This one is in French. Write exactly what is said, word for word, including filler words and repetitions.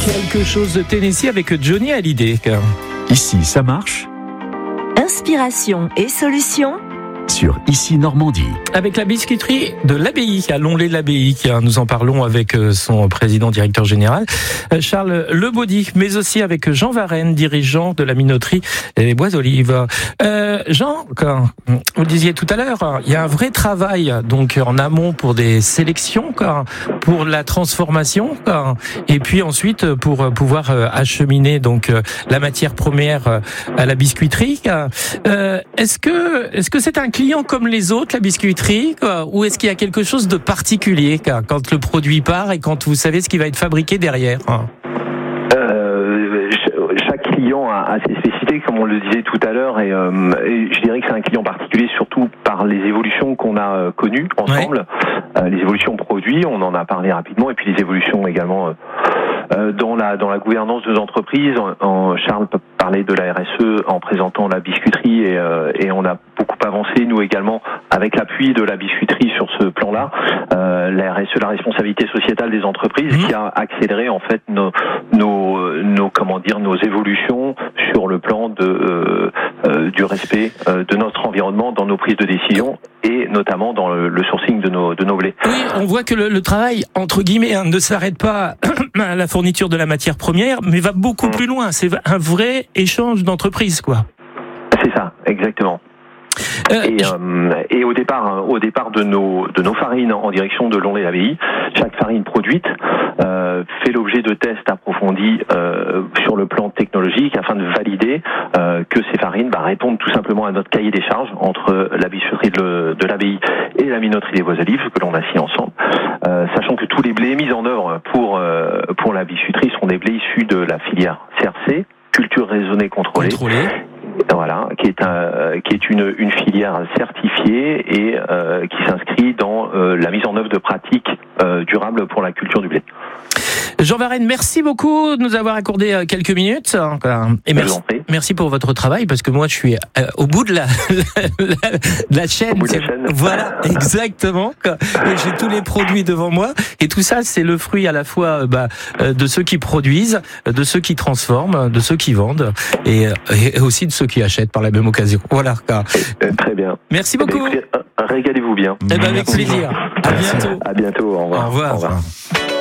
Quelque chose de Tennessee avec Johnny Hallyday. Ici, ça marche. Inspiration et solutions Sur Ici Normandie. Avec la biscuiterie de l'Abbaye, à Longley-l'Abbaye, nous en parlons avec son président directeur général, Charles Lebaudy, mais aussi avec Jean Varenne, dirigeant de la minoterie Les Bois d'Olive. Euh, Jean, vous le disiez tout à l'heure, il y a un vrai travail donc en amont pour des sélections, pour la transformation, et puis ensuite pour pouvoir acheminer donc la matière première à la biscuiterie. Euh, est-ce que est-ce que c'est un client comme les autres, la biscuiterie, quoi, ou est-ce qu'il y a quelque chose de particulier quoi, quand le produit part et quand vous savez ce qui va être fabriqué derrière? euh, Chaque client a, a ses spécificités, comme on le disait tout à l'heure, et, euh, et je dirais que c'est un client particulier surtout par les évolutions qu'on a euh, connues ensemble, ouais. euh, les évolutions produits, on en a parlé rapidement, et puis les évolutions également euh, dans la dans la gouvernance de nos entreprises. En, en, Charles parlait de la R S E en présentant la biscuiterie, et, euh, et on a beaucoup avancé, nous également, avec l'appui de la biscuiterie sur ce plan-là. Euh, la R S E, la responsabilité sociétale des entreprises, mmh. qui a accéléré en fait nos, nos, nos comment dire, nos évolutions sur le plan de euh, euh, du respect euh, de notre environnement dans nos prises de décision et notamment dans le, le sourcing de nos de nos blés. Oui, on voit que le, le travail entre guillemets hein, ne s'arrête pas à la fourniture de la matière première, mais va beaucoup mmh. plus loin. C'est un vrai échange d'entreprise, quoi. C'est ça, exactement. Euh, et, euh, et au départ, au départ de nos de nos farines en direction de Longley-l'Abbaye, chaque farine produite euh, fait l'objet de tests approfondis euh, sur le plan technologique afin de valider euh, que ces farines bah, répondent tout simplement à notre cahier des charges entre la biscuiterie de, de l'Abbaye et la minoterie des Bois d'Olive que l'on a signé ensemble, euh, sachant que tous les blés mis en œuvre pour euh, pour la biscuiterie sont des blés issus de la filière C R C, culture raisonnée contrôlée. Contrôlée. Voilà, qui est un, qui est une, une filière certifiée et euh, qui s'inscrit dans euh, la mise en œuvre de pratiques euh, durables pour la culture du blé. Jean Varenne, merci beaucoup de nous avoir accordé quelques minutes. Et merci, merci pour votre travail, parce que moi, je suis au bout de la, la, la, la chaîne. Au bout de la chaîne. Voilà, exactement. Et j'ai tous les produits devant moi. Et tout ça, c'est le fruit à la fois bah, de ceux qui produisent, de ceux qui transforment, de ceux qui vendent, et, et aussi de ceux qui achètent par la même occasion. Voilà. Très bien. Merci beaucoup. Eh bien, écoutez, régalez-vous bien. Eh ben, avec plaisir. À bientôt. À bientôt. Au revoir. Au revoir. Au revoir.